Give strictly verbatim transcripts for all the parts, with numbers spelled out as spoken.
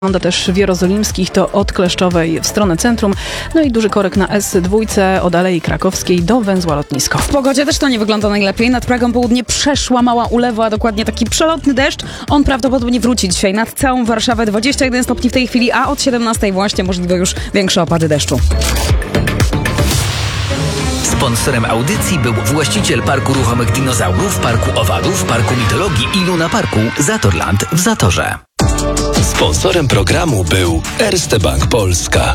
Wygląda też w Jerozolimskich, to od Kleszczowej w stronę centrum, no i duży korek na S dwa od Alei Krakowskiej do węzła Lotnisko. W pogodzie też to nie wygląda najlepiej. Nad Pragą południe przeszła mała ulewa, a dokładnie taki przelotny deszcz. On prawdopodobnie wróci dzisiaj nad całą Warszawę. dwadzieścia jeden stopni w tej chwili, a od siedemnastej właśnie możliwe już większe opady deszczu. Sponsorem audycji był właściciel Parku Ruchomych Dinozaurów, Parku Owadów, Parku Mitologii i Luna Parku Zatorland w Zatorze. Sponsorem programu był Erste Bank Polska.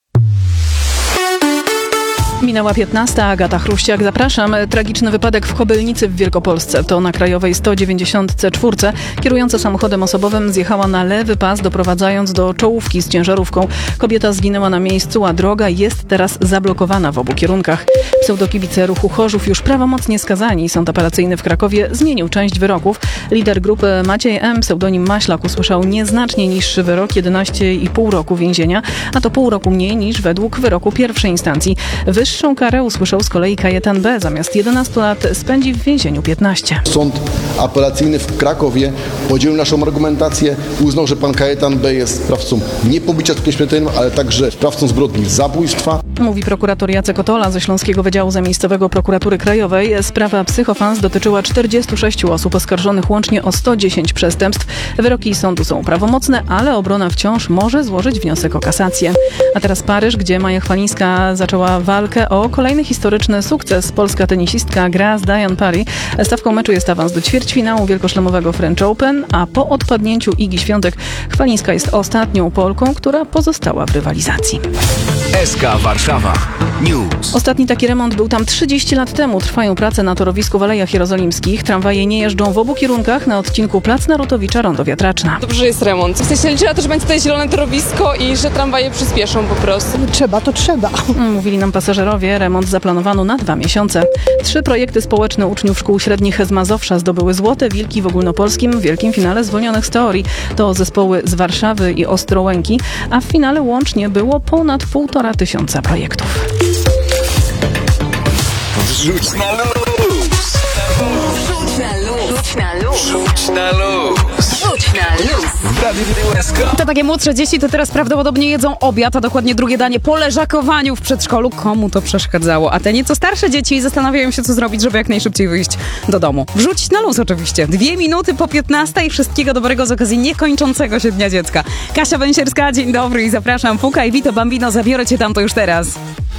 Minęła piętnasta, Agata Chruściak, zapraszam. Tragiczny wypadek w Kobylnicy w Wielkopolsce. To na Krajowej sto dziewięćdziesiąt cztery. Kierująca samochodem osobowym zjechała na lewy pas, doprowadzając do czołówki z ciężarówką. Kobieta zginęła na miejscu, a droga jest teraz zablokowana w obu kierunkach. Pseudokibice ruchu Chorzów już prawomocnie skazani. Sąd apelacyjny w Krakowie zmienił część wyroków. Lider grupy Maciej M., pseudonim Maślak, usłyszał nieznacznie niższy wyrok, jedenaście i pół roku więzienia, a to pół roku mniej niż według wyroku pierwszej instancji. Wyższą karę usłyszał z kolei Kajetan B. Zamiast jedenastu lat spędzi w więzieniu piętnaście. Sąd apelacyjny w Krakowie podzielił naszą argumentację, uznał, że pan Kajetan B. jest sprawcą nie pobicia skutkiem śmiertelnym, ale także sprawcą zbrodni zabójstwa. Mówi prokurator Jacek Otola ze Śląskiego Wydziału Zamiejscowego Prokuratury Krajowej. Sprawa Psychofans dotyczyła czterdziestu sześciu osób oskarżonych łącznie o sto dziesięć przestępstw. Wyroki sądu są prawomocne, ale obrona wciąż może złożyć wniosek o kasację. A teraz Paryż, gdzie Maja Chwalińska zaczęła walkę o kolejny historyczny sukces. Polska tenisistka gra z Diane Parry. Stawką meczu jest awans do ćwierćfinału wielkoszlemowego French Open, a po odpadnięciu Igi Świątek Chwalińska jest ostatnią Polką, która pozostała w rywalizacji. S K Warszawa News. Ostatni taki remont był tam trzydzieści lat temu. Trwają prace na torowisku w Alejach Jerozolimskich. Tramwaje nie jeżdżą w obu kierunkach na odcinku Plac Narutowicza, Rondo Wiatraczna. Dobrze, że jest remont. W sensie liczę na to, że będzie tutaj zielone torowisko i że tramwaje przyspieszą po prostu. Trzeba, to trzeba. Mówili nam pasażerowie, remont zaplanowano na dwa miesiące. Trzy projekty społeczne uczniów szkół średnich z Mazowsza zdobyły Złote Wilki w ogólnopolskim wielkim finale zwolnionych z teorii. To zespoły z Warszawy i Ostrołęki, a w finale łącznie było ponad półtora tysiąca projektów. Wrzuć na luz! Rzuć na luz! Rzuć na luz! Rzuć na luz! Rzuć na luz! W Radiu S K. Te takie młodsze dzieci to teraz prawdopodobnie jedzą obiad, a dokładnie drugie danie po leżakowaniu w przedszkolu. Komu to przeszkadzało? A te nieco starsze dzieci zastanawiają się, co zrobić, żeby jak najszybciej wyjść do domu. Wrzucić na luz oczywiście. Dwie minuty po piętnastej. Wszystkiego dobrego z okazji niekończącego się Dnia Dziecka. Kasia Węsierska, dzień dobry i zapraszam. Puka i Vito Bambino, zabiorę cię tam to już teraz.